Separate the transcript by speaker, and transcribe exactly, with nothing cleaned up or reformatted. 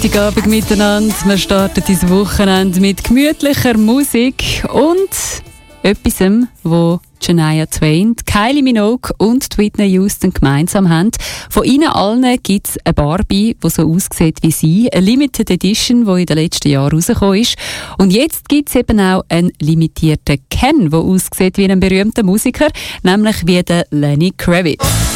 Speaker 1: Freitagabend miteinander. Wir starten dieses Wochenende mit gemütlicher Musik und etwas, wo Shania Twain, Kylie Minogue und Whitney Houston gemeinsam haben. Von ihnen allen gibt es eine Barbie, die so aussieht wie sie. Eine Limited Edition, die in den letzten Jahren rausgekommen ist. Und jetzt gibt es eben auch einen limitierten Ken, der aussieht wie ein berühmter Musiker, nämlich wie der Lenny Kravitz.